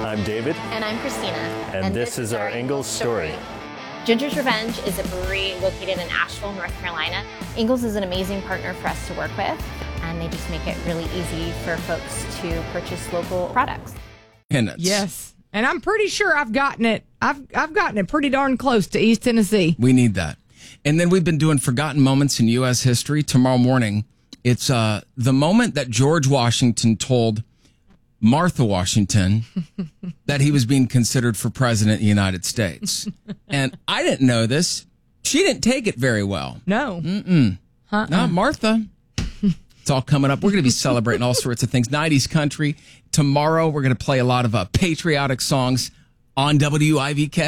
I'm David. And I'm Christina. And this is our Ingalls story. Ginger's Revenge is a brewery located in Asheville, North Carolina. Ingalls is an amazing partner for us to work with, and they just make it really easy for folks to purchase local products. Yes. And I'm pretty sure I've gotten it. I've gotten it pretty darn close to East Tennessee. We need that. And then we've been doing Forgotten Moments in U.S. history. Tomorrow morning, it's the moment that George Washington told Martha Washington that he was being considered for president of the United States. And I didn't know this. She didn't take it very well. No. No, Martha. It's all coming up. We're going to be celebrating all sorts of things. 90s country. Tomorrow, we're going to play a lot of patriotic songs on WIVK.